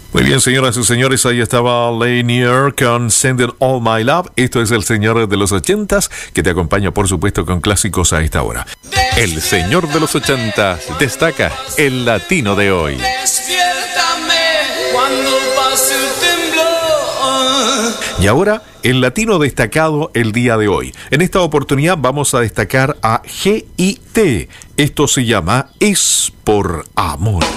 Muy bien, señoras y señores, ahí estaba Lanier con Send It All My Love. Esto es el señor de los 80s que te acompaña, por supuesto, con clásicos a esta hora. El señor de los 80s destaca el latino de hoy. Despiértame cuando pase el temblor. Y ahora, el latino destacado el día de hoy. En esta oportunidad vamos a destacar a GIT. Esto se llama Es por Amor.